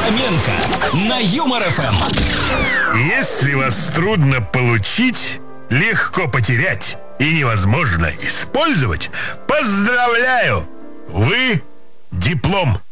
Фоменко на Юмор ФМ. Если вас трудно получить, легко потерять и невозможно использовать, поздравляю! Вы диплом.